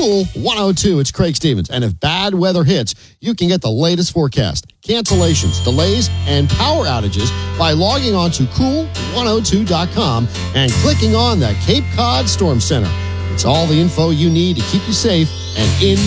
Cool 102. It's Craig Stevens. And if bad weather hits, you can get the latest forecast, cancellations, delays, and power outages by logging on to cool102.com and clicking on the Cape Cod Storm Center. It's all the info you need to keep you safe and in